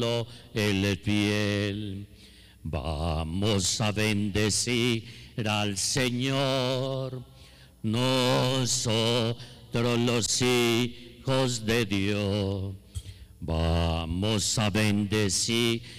Él es fiel. Vamos a bendecir al Señor, nosotros los hijos de Dios. Vamos a bendecir